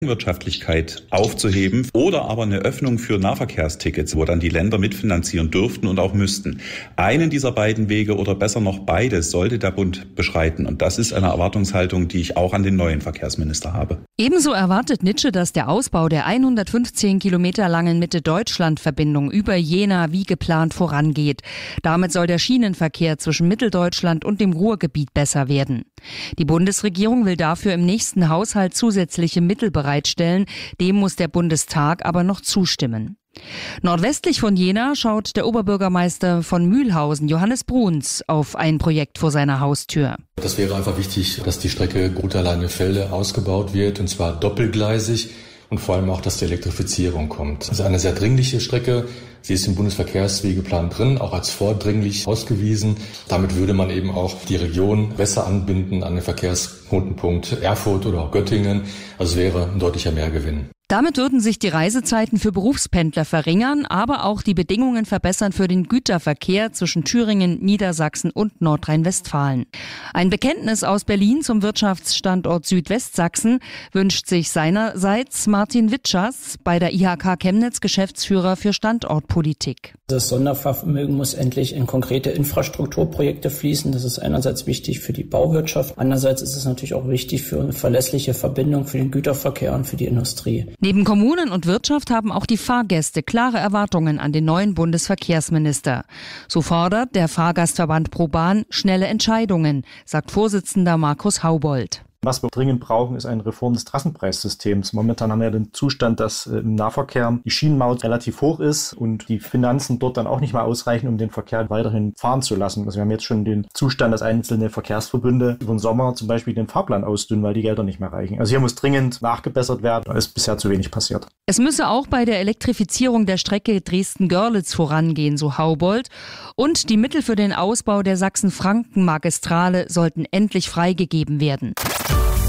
Wirtschaftlichkeit aufzuheben oder aber eine Öffnung für Nahverkehrstickets, wo dann die Länder mitfinanzieren dürften und auch müssten. Einen dieser beiden Wege oder besser noch beides sollte der Bund beschreiten. Und das ist eine Erwartungshaltung, die ich auch an den neuen Verkehrsminister habe. Ebenso erwartet Nitsche, dass der Ausbau der 115 Kilometer langen Mitte-Deutschland-Verbindung über Jena wie geplant vorangeht. Damit soll der Schienenverkehr zwischen Mitteldeutschland und dem Ruhrgebiet besser werden. Die Bundesregierung will dafür im nächsten Haushalt zusätzliche Mittel bereitstellen. Dem muss der Bundestag aber noch zustimmen. Nordwestlich von Jena schaut der Oberbürgermeister von Mühlhausen, Johannes Bruns, auf ein Projekt vor seiner Haustür. Das wäre einfach wichtig, dass die Strecke Gruther-Leinefelde ausgebaut wird, und zwar doppelgleisig. Und vor allem auch, dass die Elektrifizierung kommt. Das ist eine sehr dringliche Strecke. Sie ist im Bundesverkehrswegeplan drin, auch als vordringlich ausgewiesen. Damit würde man eben auch die Region besser anbinden an den Verkehrsknotenpunkt Erfurt oder auch Göttingen. Also wäre ein deutlicher Mehrgewinn. Damit würden sich die Reisezeiten für Berufspendler verringern, aber auch die Bedingungen verbessern für den Güterverkehr zwischen Thüringen, Niedersachsen und Nordrhein-Westfalen. Ein Bekenntnis aus Berlin zum Wirtschaftsstandort Südwestsachsen wünscht sich seinerseits Martin Witschers, bei der IHK Chemnitz Geschäftsführer für Standortpolitik. Das Sondervermögen muss endlich in konkrete Infrastrukturprojekte fließen. Das ist einerseits wichtig für die Bauwirtschaft, andererseits ist es natürlich auch wichtig für eine verlässliche Verbindung für den Güterverkehr und für die Industrie. Neben Kommunen und Wirtschaft haben auch die Fahrgäste klare Erwartungen an den neuen Bundesverkehrsminister. So fordert der Fahrgastverband ProBahn schnelle Entscheidungen, sagt Vorsitzender Markus Haubold. Was wir dringend brauchen, ist eine Reform des Trassenpreissystems. Momentan haben wir den Zustand, dass im Nahverkehr die Schienenmaut relativ hoch ist und die Finanzen dort dann auch nicht mehr ausreichen, um den Verkehr weiterhin fahren zu lassen. Also wir haben jetzt schon den Zustand, dass einzelne Verkehrsverbünde über den Sommer zum Beispiel den Fahrplan ausdünnen, weil die Gelder nicht mehr reichen. Also hier muss dringend nachgebessert werden. Da ist bisher zu wenig passiert. Es müsse auch bei der Elektrifizierung der Strecke Dresden-Görlitz vorangehen, so Haubold. Und die Mittel für den Ausbau der Sachsen-Franken-Magistrale sollten endlich freigegeben werden.